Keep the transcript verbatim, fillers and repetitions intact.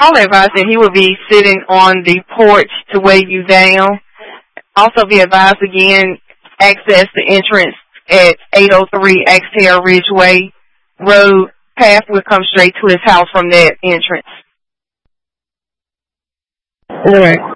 Caller advised that he will be sitting on the porch to wave you down. Also be advised again, access the entrance at eight oh three Axtell Ridgeway Road. Path will come straight to his house from that entrance. All right.